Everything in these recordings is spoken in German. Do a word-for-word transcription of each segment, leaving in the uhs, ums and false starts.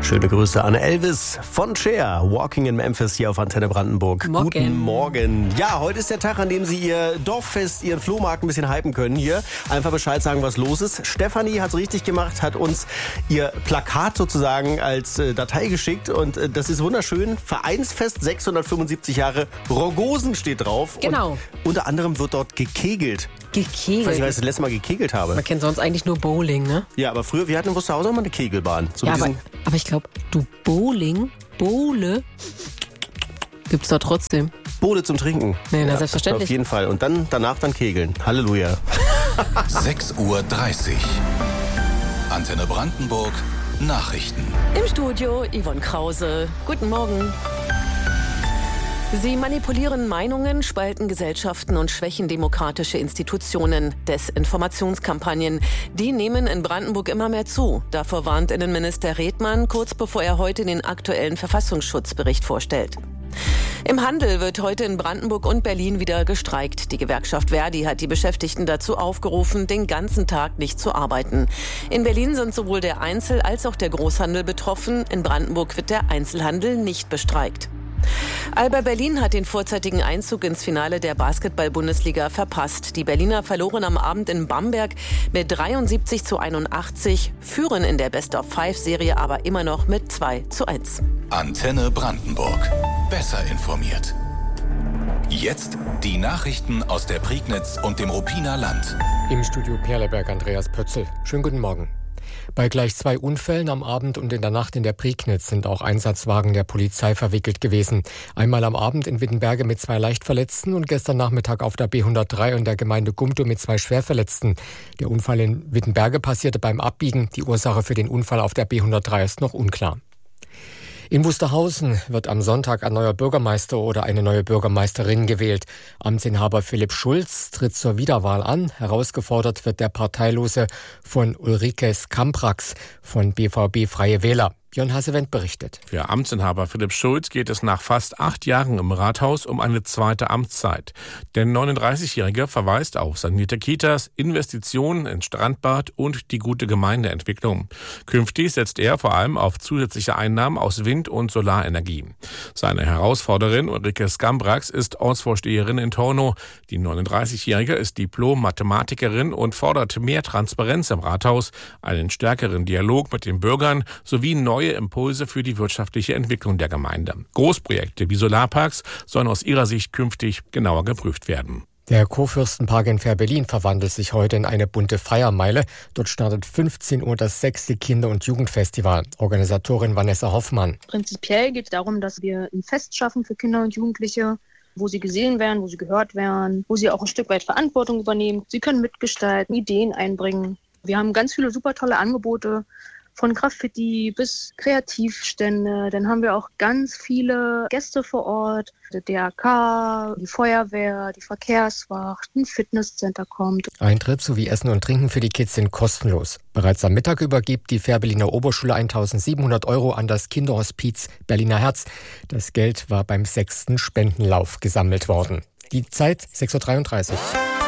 Schöne Grüße an Elvis von Cher. Walking in Memphis hier auf Antenne Brandenburg. Morgen. Guten Morgen. Ja, heute ist der Tag, an dem Sie Ihr Dorffest, Ihren Flohmarkt ein bisschen hypen können hier. Einfach Bescheid sagen, was los ist. Stefanie hat es richtig gemacht, hat uns ihr Plakat sozusagen als äh, Datei geschickt. Und äh, das ist wunderschön. Vereinsfest sechshundertfünfundsiebzig Jahre. Rogosen steht drauf. Genau. Und unter anderem wird dort gekegelt. Gekegelt? Ich weiß nicht, wann ich das letzte Mal gekegelt habe. Man kennt sonst eigentlich nur Bowling, ne? Ja, aber früher, wir hatten in Wusterhausen auch mal eine Kegelbahn. So ja, mit aber, diesen aber ich glaube, du Bowling, Bowle, gibt's da trotzdem. Bowle zum Trinken. Nee, na, ja, selbstverständlich. Auf jeden Fall. Und dann danach dann kegeln. Halleluja. sechs Uhr dreißig. Antenne Brandenburg. Nachrichten. Im Studio Yvonne Krause. Guten Morgen. Sie manipulieren Meinungen, spalten Gesellschaften und schwächen demokratische Institutionen. Desinformationskampagnen, die nehmen in Brandenburg immer mehr zu. Davor warnt Innenminister Redmann, kurz bevor er heute den aktuellen Verfassungsschutzbericht vorstellt. Im Handel wird heute in Brandenburg und Berlin wieder gestreikt. Die Gewerkschaft Verdi hat die Beschäftigten dazu aufgerufen, den ganzen Tag nicht zu arbeiten. In Berlin sind sowohl der Einzel- als auch der Großhandel betroffen. In Brandenburg wird der Einzelhandel nicht bestreikt. Alba Berlin hat den vorzeitigen Einzug ins Finale der Basketball-Bundesliga verpasst. Die Berliner verloren am Abend in Bamberg mit dreiundsiebzig zu einundachtzig, führen in der Best-of-Five-Serie aber immer noch mit zwei zu eins. Antenne Brandenburg. Besser informiert. Jetzt die Nachrichten aus der Prignitz und dem Ruppiner Land. Im Studio Perleberg Andreas Pötzl. Schönen guten Morgen. Bei gleich zwei Unfällen am Abend und in der Nacht in der Prignitz sind auch Einsatzwagen der Polizei verwickelt gewesen. Einmal am Abend in Wittenberge mit zwei Leichtverletzten und gestern Nachmittag auf der B hundertdrei und der Gemeinde Gumtow mit zwei Schwerverletzten. Der Unfall in Wittenberge passierte beim Abbiegen. Die Ursache für den Unfall auf der B hundertdrei ist noch unklar. In Wusterhausen wird am Sonntag ein neuer Bürgermeister oder eine neue Bürgermeisterin gewählt. Amtsinhaber Philipp Schulz tritt zur Wiederwahl an. Herausgefordert wird der Parteilose von Ulrike Skamprax von B V B Freie Wähler. Björn Hasewendt berichtet. Für Amtsinhaber Philipp Schulz geht es nach fast acht Jahren im Rathaus um eine zweite Amtszeit. Der neununddreißigjährige verweist auf sanierte Kitas, Investitionen ins Strandbad und die gute Gemeindeentwicklung. Künftig setzt er vor allem auf zusätzliche Einnahmen aus Wind- und Solarenergie. Seine Herausforderin Ulrike Skambrax ist Ortsvorsteherin in Tornow. Die neununddreißigjährige ist Diplom-Mathematikerin und fordert mehr Transparenz im Rathaus, einen stärkeren Dialog mit den Bürgern sowie neue neue Impulse für die wirtschaftliche Entwicklung der Gemeinde. Großprojekte wie Solarparks sollen aus ihrer Sicht künftig genauer geprüft werden. Der Kurfürstenpark in Fähr-Berlin verwandelt sich heute in eine bunte Feiermeile. Dort startet fünfzehn Uhr das sechste Kinder- und Jugendfestival. Organisatorin Vanessa Hoffmann. Prinzipiell geht es darum, dass wir ein Fest schaffen für Kinder und Jugendliche, wo sie gesehen werden, wo sie gehört werden, wo sie auch ein Stück weit Verantwortung übernehmen. Sie können mitgestalten, Ideen einbringen. Wir haben ganz viele super tolle Angebote, von Graffiti bis Kreativstände. Dann haben wir auch ganz viele Gäste vor Ort. Der D R K, die Feuerwehr, die Verkehrswacht, ein Fitnesscenter kommt. Eintritt sowie Essen und Trinken für die Kids sind kostenlos. Bereits am Mittag übergibt die Fähr-Berliner Oberschule eintausendsiebenhundert Euro an das Kinderhospiz Berliner Herz. Das Geld war beim sechsten Spendenlauf gesammelt worden. Die Zeit sechs Uhr dreiunddreißig.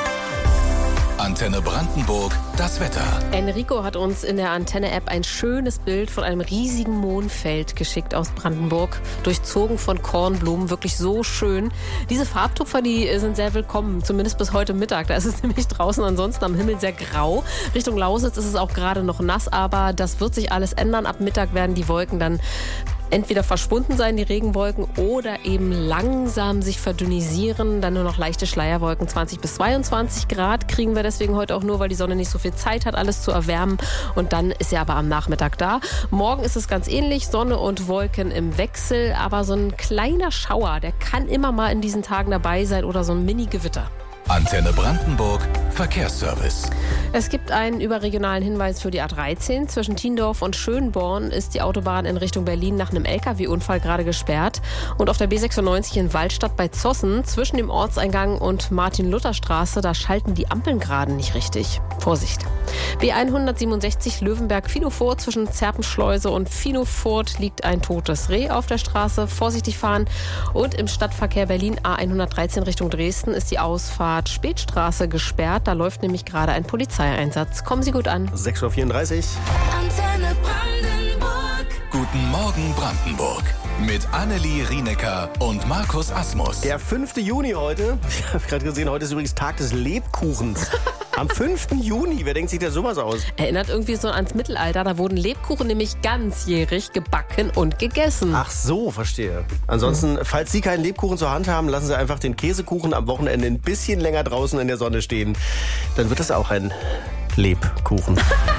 Antenne Brandenburg, das Wetter. Enrico hat uns in der Antenne-App ein schönes Bild von einem riesigen Mohnfeld geschickt aus Brandenburg. Durchzogen von Kornblumen, wirklich so schön. Diese Farbtupfer, die sind sehr willkommen, zumindest bis heute Mittag. Da ist es nämlich draußen ansonsten am Himmel sehr grau. Richtung Lausitz ist es auch gerade noch nass, aber das wird sich alles ändern. Ab Mittag werden die Wolken dann entweder verschwunden sein, die Regenwolken, oder eben langsam sich verdünnisieren. Dann nur noch leichte Schleierwolken, zwanzig bis zweiundzwanzig Grad kriegen wir deswegen heute auch nur, weil die Sonne nicht so viel Zeit hat, alles zu erwärmen. Und dann ist sie aber am Nachmittag da. Morgen ist es ganz ähnlich, Sonne und Wolken im Wechsel, aber so ein kleiner Schauer, der kann immer mal in diesen Tagen dabei sein oder so ein Mini-Gewitter. Antenne Brandenburg, Verkehrsservice. Es gibt einen überregionalen Hinweis für die A dreizehn. Zwischen Tiendorf und Schönborn ist die Autobahn in Richtung Berlin nach einem L K W-Unfall gerade gesperrt. Und auf der B sechsundneunzig in Waldstadt bei Zossen, zwischen dem Ortseingang und Martin-Luther-Straße, da schalten die Ampeln gerade nicht richtig. Vorsicht. B hundertsiebenundsechzig Löwenberg-Finofurt, zwischen Zerpenschleuse und Finofurt liegt ein totes Reh auf der Straße. Vorsichtig fahren. Und im Stadtverkehr Berlin A hundertdreizehn Richtung Dresden ist die Ausfahrt Spätstraße gesperrt. Da läuft nämlich gerade ein Polizeieinsatz. Kommen Sie gut an. sechs Uhr vierunddreißig. Antenne Brandenburg. Gut Guten Morgen Brandenburg. Mit Annelie Rienecker und Markus Asmus. Der fünfte Juni heute. Ich habe gerade gesehen, heute ist übrigens Tag des Lebkuchens. Am fünften Juni, wer denkt sich denn sowas aus? Erinnert irgendwie so ans Mittelalter, da wurden Lebkuchen nämlich ganzjährig gebacken und gegessen. Ach so, verstehe. Ansonsten, falls Sie keinen Lebkuchen zur Hand haben, lassen Sie einfach den Käsekuchen am Wochenende ein bisschen länger draußen in der Sonne stehen. Dann wird es auch ein Lebkuchen.